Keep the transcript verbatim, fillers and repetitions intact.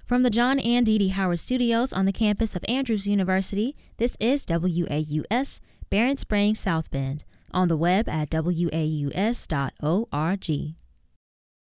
From the John and Dee Dee Howard Studios on the campus of Andrews University, this is W A U S, Barron Springs, South Bend, on the web at W A U S dot org.